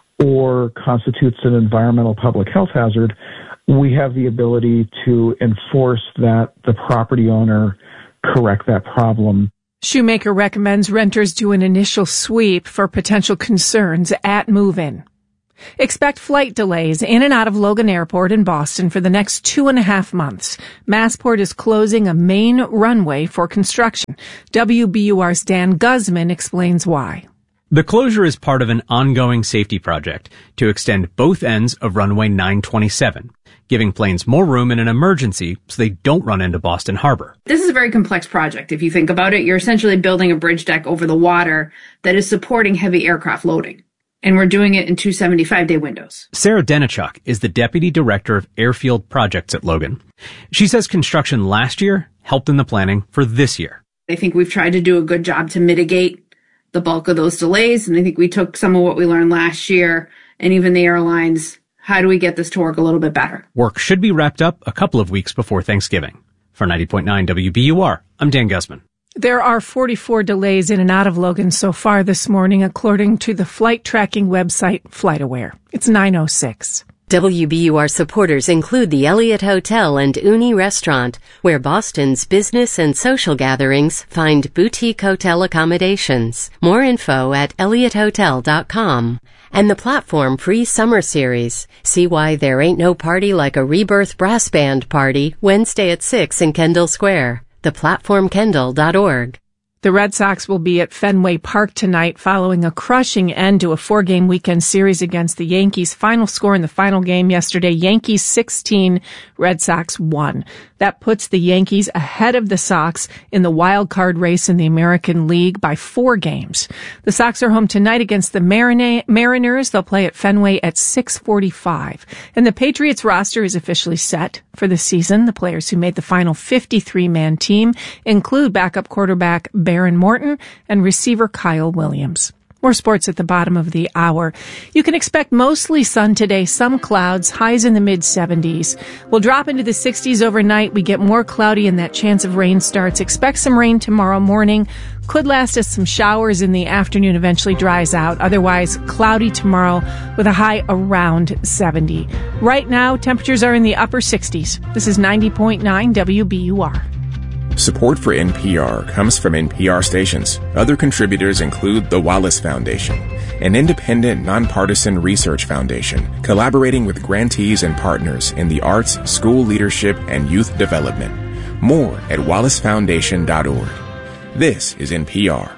or constitutes an environmental public health hazard, we have the ability to enforce that the property owner correct that problem. Shoemaker recommends renters do an initial sweep for potential concerns at move-in. Expect flight delays in and out of Logan Airport in Boston for the next two and a half months. Massport is closing a main runway for construction. W B U R's Dan Guzman explains why. The closure is part of an ongoing safety project to extend both ends of runway nine twenty-seven, giving planes more room in an emergency so they don't run into Boston Harbor. This is a very complex project. If you think about it, you're essentially building a bridge deck over the water that is supporting heavy aircraft loading. And we're doing it in two seventy-five day windows. Sarah Denichuk is the Deputy Director of Airfield Projects at Logan. She says construction last year helped in the planning for this year. I think we've tried to do a good job to mitigate the bulk of those delays. And I think we took some of what we learned last year and even the airlines. How do we get this to work a little bit better? Work should be wrapped up a couple of weeks before Thanksgiving. For ninety point nine W B U R, I'm Dan Guzman. There are forty-four delays in and out of Logan so far this morning, according to the flight tracking website FlightAware. It's nine oh six. W B U R supporters include the Elliott Hotel and Uni Restaurant, where Boston's business and social gatherings find boutique hotel accommodations. More info at elliott hotel dot com. And the Platform Free Summer Series. See why there ain't no party like a Rebirth Brass Band party Wednesday at six in Kendall Square. the platform kendall dot org. The Red Sox will be at Fenway Park tonight following a crushing end to a four-game weekend series against the Yankees. Final score in the final game yesterday, Yankees sixteen, Red Sox one. That puts the Yankees ahead of the Sox in the wild card race in the American League by four games. The Sox are home tonight against the Marina- Mariners. They'll play at Fenway at six forty-five. And the Patriots roster is officially set for the season. The players who made the final fifty-three man team include backup quarterback Baron Morton and receiver Kyle Williams. More sports at the bottom of the hour. You can expect mostly sun today, some clouds, highs in the mid seventies. We'll drop into the sixties overnight. We get more cloudy and that chance of rain starts. Expect some rain tomorrow morning. Could last us some showers in the afternoon, eventually dries out. Otherwise, cloudy tomorrow with a high around seventy. Right now, temperatures are in the upper sixties. This is ninety point nine W B U R. Support for N P R comes from N P R stations. Other contributors include the Wallace Foundation, an independent, nonpartisan research foundation collaborating with grantees and partners in the arts, school leadership, and youth development. More at wallace foundation dot org. This is N P R.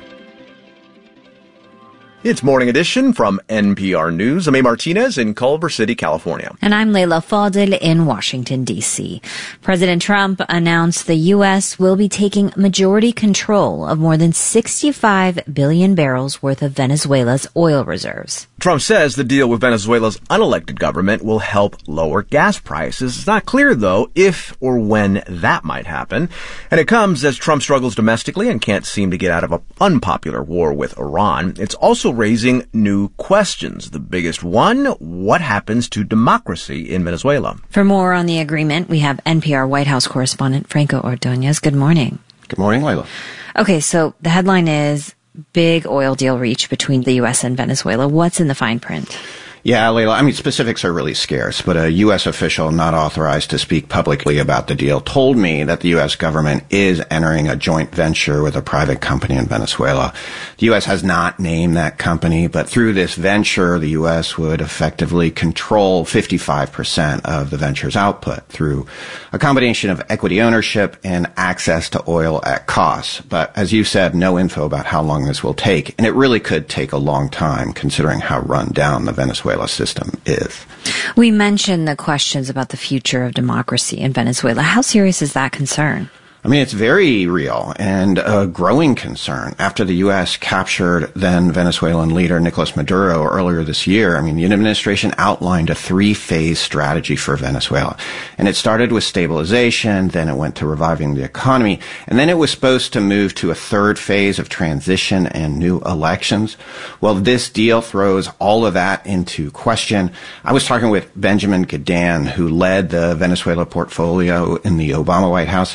It's Morning Edition from N P R News. I'm A. Martinez in Culver City, California. And I'm Leila Fadel in Washington, D C. President Trump announced the U S will be taking majority control of more than sixty-five billion barrels worth of Venezuela's oil reserves. Trump says the deal with Venezuela's unelected government will help lower gas prices. It's not clear, though, if or when that might happen. And it comes as Trump struggles domestically and can't seem to get out of an unpopular war with Iran. It's also raising new questions. The biggest one, what happens to democracy in Venezuela? For more on the agreement, we have N P R White House correspondent Franco Ordonez. Good morning. Good morning, Leila. Okay, so the headline is big oil deal reached between the U S and Venezuela. What's in the fine print? Yeah, Leila, I mean, specifics are really scarce, but a U S official not authorized to speak publicly about the deal told me that the U S government is entering a joint venture with a private company in Venezuela. The U S has not named that company, but through this venture, the U S would effectively control fifty-five percent of the venture's output through a combination of equity ownership and access to oil at cost. But as you said, no info about how long this will take, and it really could take a long time considering how run down the Venezuela system is. We mentioned the questions about the future of democracy in Venezuela. How serious is that concern? I mean, it's very real and a growing concern. After the U S captured then Venezuelan leader Nicolas Maduro earlier this year, I mean, the administration outlined a three-phase strategy for Venezuela. And it started with stabilization, then it went to reviving the economy, and then it was supposed to move to a third phase of transition and new elections. Well, this deal throws all of that into question. I was talking with Benjamin Gedan, who led the Venezuela portfolio in the Obama White House.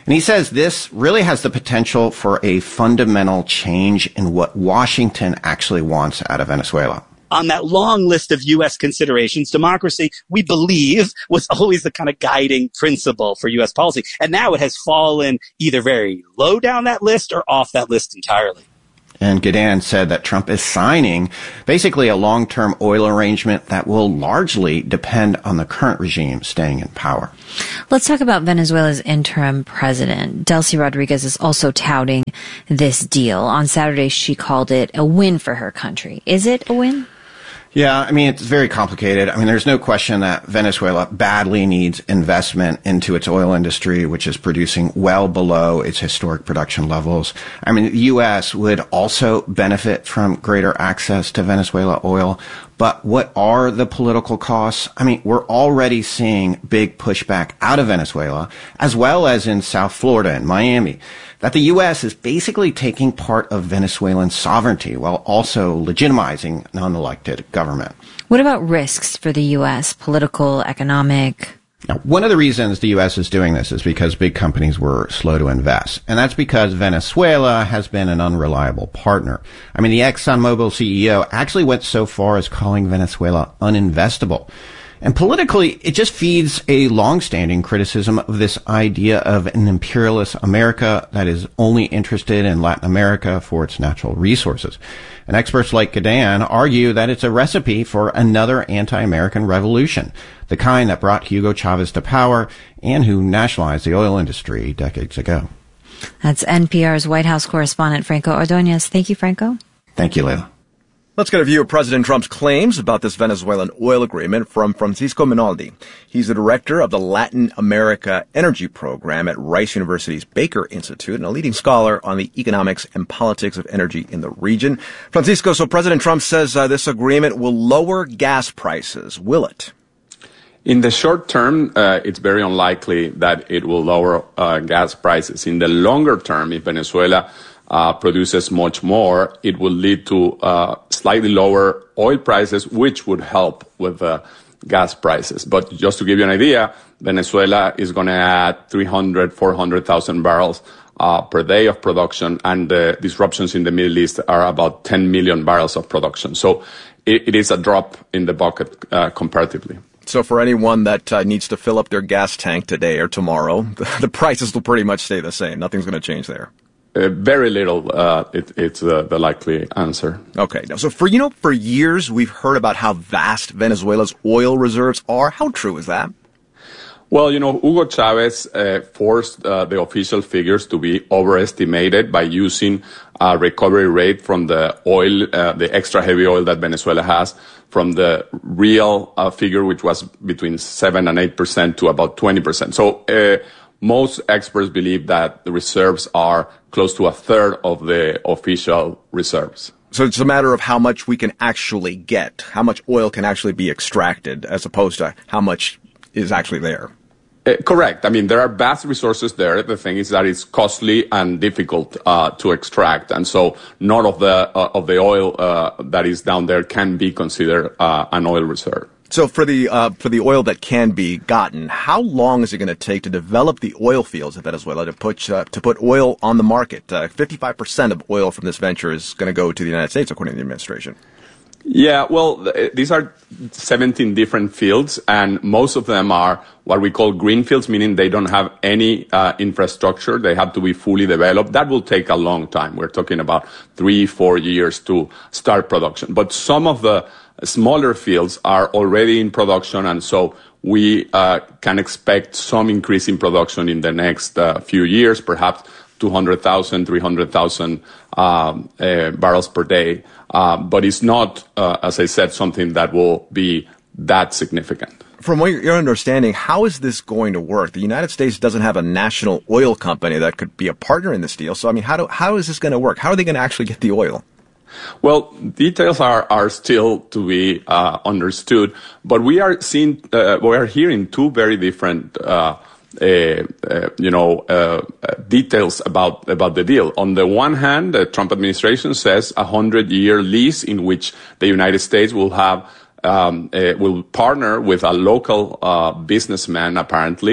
And he says this really has the potential for a fundamental change in what Washington actually wants out of Venezuela. On that long list of U S considerations, democracy, we believe, was always the kind of guiding principle for U S policy. And now it has fallen either very low down that list or off that list entirely. And Gedan said that Trump is signing basically a long-term oil arrangement that will largely depend on the current regime staying in power. Let's talk about Venezuela's interim president. Delcy Rodriguez is also touting this deal. On Saturday, she called it a win for her country. Is it a win? Yeah, I mean, it's very complicated. I mean, there's no question that Venezuela badly needs investment into its oil industry, which is producing well below its historic production levels. I mean, the U S would also benefit from greater access to Venezuela oil. But what are the political costs? I mean, we're already seeing big pushback out of Venezuela, as well as in South Florida and Miami, that the U S is basically taking part of Venezuelan sovereignty while also legitimizing an unelected government. What about risks for the U S, political, economic? Now, one of the reasons the U S is doing this is because big companies were slow to invest. And that's because Venezuela has been an unreliable partner. I mean, the ExxonMobil C E O actually went so far as calling Venezuela uninvestable. And politically, it just feeds a long-standing criticism of this idea of an imperialist America that is only interested in Latin America for its natural resources. And experts like Gedan argue that it's a recipe for another anti-American revolution, the kind that brought Hugo Chavez to power and who nationalized the oil industry decades ago. That's N P R's White House correspondent Franco Ordonez. Thank you, Franco. Thank you, Leila. Let's get a view of President Trump's claims about this Venezuelan oil agreement from Francisco Minaldi. He's the director of the Latin America Energy Program at Rice University's Baker Institute and a leading scholar on the economics and politics of energy in the region. Francisco, so President Trump says uh, this agreement will lower gas prices. Will it? In the short term, uh, it's very unlikely that it will lower uh, gas prices. In the longer term, if Venezuela Uh, produces much more, it will lead to uh, slightly lower oil prices, which would help with the uh, gas prices. But just to give you an idea, Venezuela is going to add three hundred, four hundred thousand barrels uh, per day of production, and the disruptions in the Middle East are about ten million barrels of production. So it, it is a drop in the bucket uh, comparatively. So for anyone that uh, needs to fill up their gas tank today or tomorrow, the, the prices will pretty much stay the same. Nothing's going to change there. Uh, very little, uh, it, it's uh, the likely answer. Okay. Now, so for, you know, for years we've heard about how vast Venezuela's oil reserves are. How true is that? Well, you know, Hugo Chavez uh, forced uh, the official figures to be overestimated by using a recovery rate from the oil, uh, the extra heavy oil that Venezuela has, from the real uh, figure, which was between seven and eight percent to about twenty percent. So, uh, most experts believe that the reserves are close to a third of the official reserves. So it's a matter of how much we can actually get, how much oil can actually be extracted, as opposed to how much is actually there. Uh, correct. I mean, there are vast resources there. The thing is that it's costly and difficult uh, to extract, and so none of the uh, of the oil uh, that is down there can be considered uh, an oil reserve. So for the uh, for the oil that can be gotten, how long is it going to take to develop the oil fields of Venezuela to put uh, to put oil on the market? Uh, fifty-five percent of oil from this venture is going to go to the United States, according to the administration. Yeah, well, th- these are seventeen different fields, and most of them are what we call green fields, meaning they don't have any uh, infrastructure. They have to be fully developed. That will take a long time. We're talking about three, four years to start production. But some of the smaller fields are already in production, and so we uh, can expect some increase in production in the next uh, few years, perhaps two hundred thousand, three hundred thousand um, uh, barrels per day. Uh, but it's not, uh, as I said, something that will be that significant. From what you're understanding, how is this going to work? The United States doesn't have a national oil company that could be a partner in this deal. So, I mean, how do, how is this going to work? How are they going to actually get the oil? Well, details are, are still to be uh, understood, but we are seeing, uh, we are hearing two very different uh, Uh, uh, you know, uh, uh, details about about the deal. On the one hand, the Trump administration says a hundred-year lease in which the United States will have um, uh, will partner with a local uh, businessman, apparently,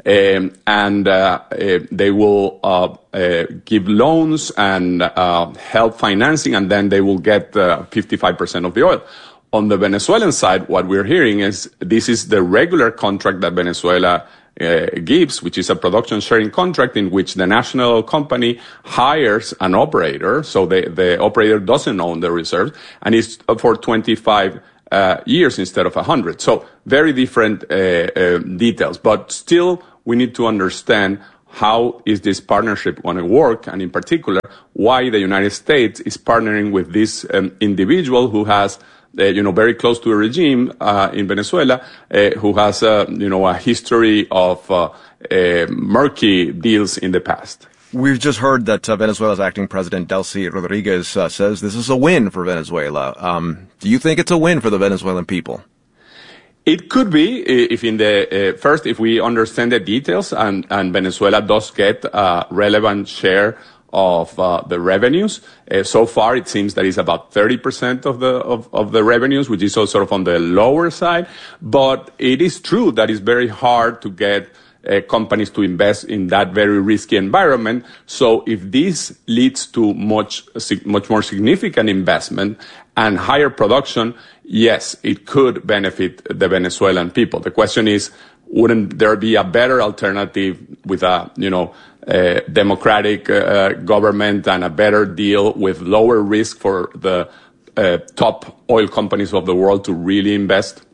Um, and uh, uh, they will uh, uh, give loans and uh, help financing, and then they will get uh, fifty-five percent of the oil. On the Venezuelan side, what we're hearing is this is the regular contract that Venezuela uh, gives, which is a production sharing contract in which the national company hires an operator, so the, the operator doesn't own the reserves, and it's for twenty-five uh, years instead of one hundred. So very different uh, uh, details, but still we need to understand how is this partnership going to work, and in particular, why the United States is partnering with this um, individual who has, uh, you know, very close to a regime uh, in Venezuela, uh, who has, uh, you know, a history of uh, uh, murky deals in the past. We've just heard that uh, Venezuela's acting president, Delcy Rodriguez, uh, says this is a win for Venezuela. Um, do you think it's a win for the Venezuelan people? It could be if in the uh, first, if we understand the details and, and Venezuela does get a relevant share of uh, the revenues. Uh, so far, it seems that it's about thirty percent of the of, of the revenues, which is also sort of on the lower side. But it is true that it's very hard to get uh, companies to invest in that very risky environment. So if this leads to much much more significant investment and higher production, yes, it could benefit the Venezuelan people. The question is, wouldn't there be a better alternative with a, you know, a democratic uh, government and a better deal with lower risk for the uh, top oil companies of the world to really invest?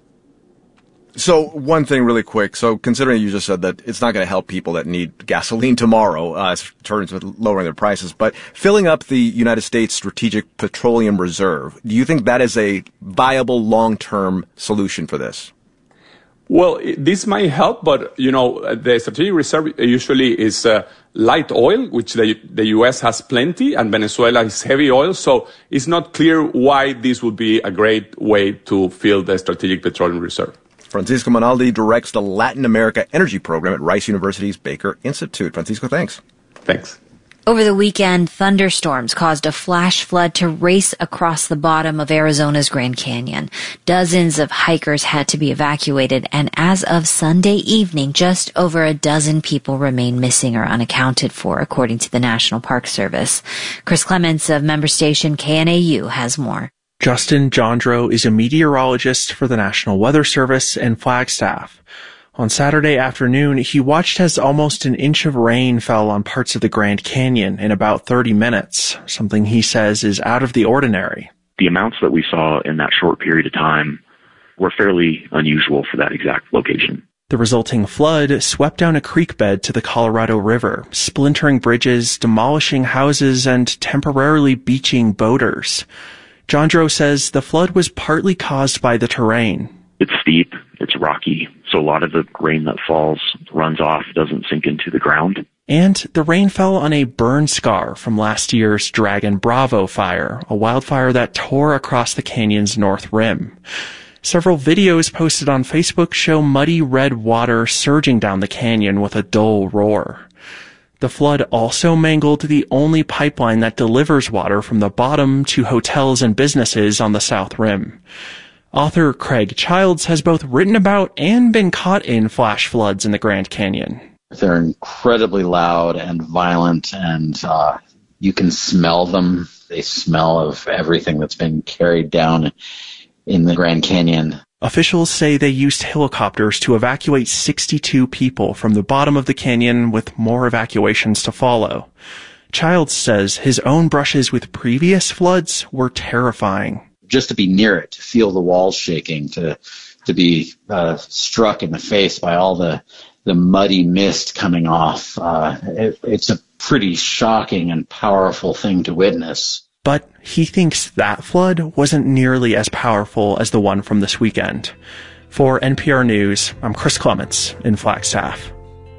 So one thing really quick. So considering you just said that it's not going to help people that need gasoline tomorrow, uh, in terms of lowering their prices, but filling up the United States Strategic Petroleum Reserve, do you think that is a viable long-term solution for this? Well, this might help, but, you know, the Strategic Reserve usually is uh, light oil, which the, the U S has plenty, and Venezuela is heavy oil. So it's not clear why this would be a great way to fill the Strategic Petroleum Reserve. Francisco Monaldi directs the Latin America Energy Program at Rice University's Baker Institute. Francisco, thanks. Thanks. Over the weekend, thunderstorms caused a flash flood to race across the bottom of Arizona's Grand Canyon. Dozens of hikers had to be evacuated, and as of Sunday evening, just over a dozen people remain missing or unaccounted for, according to the National Park Service. Chris Clements of member station K N A U has more. Justin Jandro is a meteorologist for the National Weather Service in Flagstaff. On Saturday afternoon, he watched as almost an inch of rain fell on parts of the Grand Canyon in about thirty minutes, something he says is out of the ordinary. The amounts that we saw in that short period of time were fairly unusual for that exact location. The resulting flood swept down a creek bed to the Colorado River, splintering bridges, demolishing houses, and temporarily beaching boaters. Jandro says the flood was partly caused by the terrain. It's steep, it's rocky, so a lot of the rain that falls runs off, doesn't sink into the ground. And the rain fell on a burn scar from last year's Dragon Bravo fire, a wildfire that tore across the canyon's north rim. Several videos posted on Facebook show muddy red water surging down the canyon with a dull roar. The flood also mangled the only pipeline that delivers water from the bottom to hotels and businesses on the south rim. Author Craig Childs has both written about and been caught in flash floods in the Grand Canyon. They're incredibly loud and violent, and uh, you can smell them. They smell of everything that's been carried down in the Grand Canyon. Officials say they used helicopters to evacuate sixty-two people from the bottom of the canyon, with more evacuations to follow. Childs says his own brushes with previous floods were terrifying. Just to be near it, to feel the walls shaking, to to be uh, struck in the face by all the, the muddy mist coming off, uh, it, it's a pretty shocking and powerful thing to witness. But he thinks that flood wasn't nearly as powerful as the one from this weekend. For N P R News, I'm Chris Clements in Flagstaff.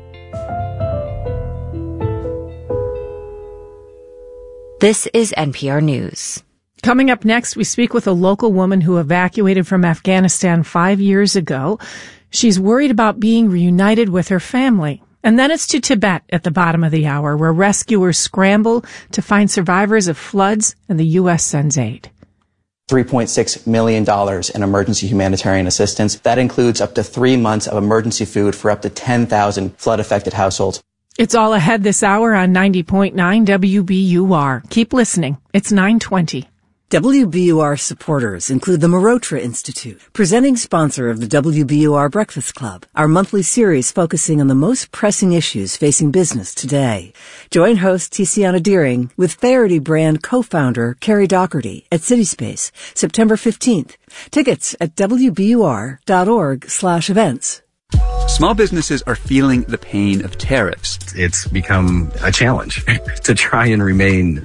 This is N P R News. Coming up next, we speak with a local woman who evacuated from Afghanistan five years ago. She's worried about being reunited with her family. And then it's to Tibet at the bottom of the hour, where rescuers scramble to find survivors of floods and the U S sends aid. three point six million dollars in emergency humanitarian assistance. That includes up to three months of emergency food for up to ten thousand flood-affected households. It's all ahead this hour on ninety point nine W B U R. Keep listening. It's nine twenty. W B U R supporters include the Marotra Institute, presenting sponsor of the W B U R Breakfast Club, our monthly series focusing on the most pressing issues facing business today. Join host Tiziana Deering with Faherty brand co-founder Carrie Doherty at CitySpace, September fifteenth. Tickets at W B U R dot org slash events. Small businesses are feeling the pain of tariffs. It's become a challenge to try and remain